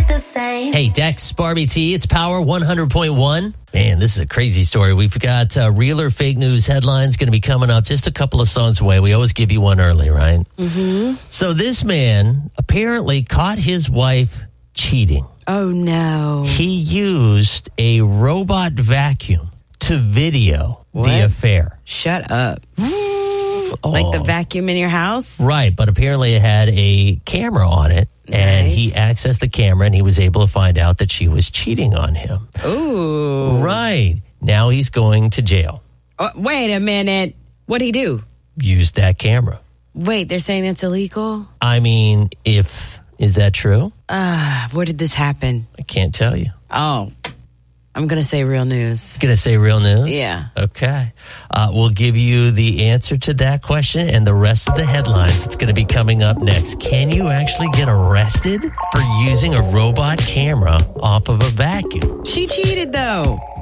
the same. Hey, Dex, Barbie T, it's Power 100.1. Man, this is a crazy story. We've got real or fake news headlines going to be coming up just a couple of songs away. We always give you one early, right? Mm-hmm. So this man apparently caught his wife cheating. Oh, no. He used a robot vacuum to video the affair. Shut up. Like the vacuum in your house? Right, but apparently it had a camera on it. Nice. And he accessed the camera and he was able to find out that she was cheating on him. Ooh. Right. Now he's going to jail. Wait a minute. What'd he do? Used that camera. Wait, they're saying that's illegal? I mean, is that true? Where did this happen? I can't tell you. Oh, I'm going to say real news. Going to say real news? Yeah. Okay. We'll give you the answer to that question and the rest of the headlines. It's going to be coming up next. Can you actually get arrested for using a robot camera off of a vacuum? She cheated, though.